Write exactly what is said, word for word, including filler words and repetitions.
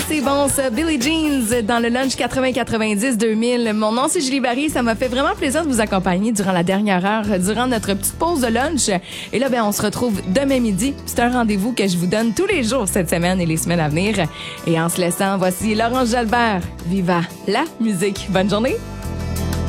c'est bon, ça. Billie Jeans dans le lunch quatre-vingts quatre-vingt-dix deux mille. Mon nom, c'est Julie Barry. Ça m'a fait vraiment plaisir de vous accompagner durant la dernière heure, durant notre petite pause de lunch. Et là, ben, on se retrouve demain midi. C'est un rendez-vous que je vous donne tous les jours cette semaine et les semaines à venir. Et en se laissant, voici Laurence Jalbert. Viva la musique. Bonne journée.